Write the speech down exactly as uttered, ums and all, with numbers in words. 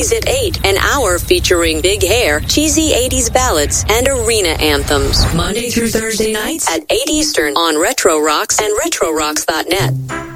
Fridays at eight, an hour featuring big hair, cheesy eighties ballads, and arena anthems. Monday through Thursday nights at eight Eastern on Retro Rocks and retro rocks dot net.